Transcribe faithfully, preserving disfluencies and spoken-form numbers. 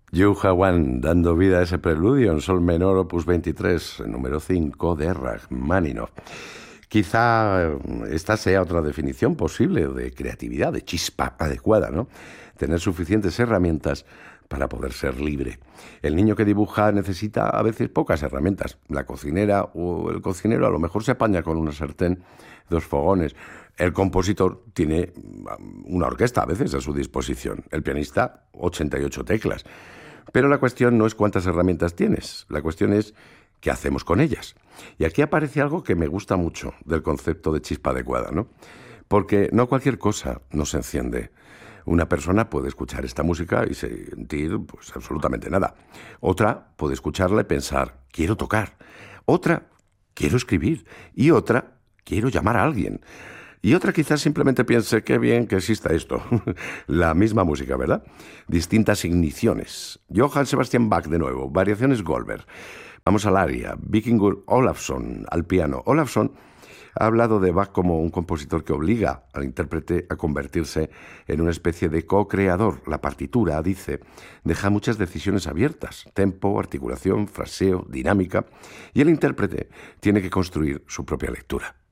Yu Wan, dando vida a ese preludio en sol menor opus veintitrés, número cinco de Rachmaninoff. Quizá esta sea otra definición posible de creatividad, de chispa adecuada, ¿no? Tener suficientes herramientas para poder ser libre. El niño que dibuja necesita a veces pocas herramientas. La cocinera o el cocinero a lo mejor se apaña con una sartén, dos fogones. El compositor tiene una orquesta a veces a su disposición. El pianista, ochenta y ocho teclas. Pero la cuestión no es cuántas herramientas tienes. La cuestión es qué hacemos con ellas. Y aquí aparece algo que me gusta mucho del concepto de chispa adecuada, ¿no? Porque no cualquier cosa nos enciende. Una persona puede escuchar esta música y sentir pues absolutamente nada. Otra puede escucharla y pensar, quiero tocar. Otra, quiero escribir. Y otra, quiero llamar a alguien. Y otra quizás simplemente piense, qué bien que exista esto. La misma música, ¿verdad? Distintas igniciones. Johann Sebastian Bach de nuevo, variaciones Goldberg. Vamos al aria. Vikingur Olafsson al piano. Olafsson ha hablado de Bach como un compositor que obliga al intérprete a convertirse en una especie de co-creador. La partitura, dice, deja muchas decisiones abiertas, tempo, articulación, fraseo, dinámica, y el intérprete tiene que construir su propia lectura.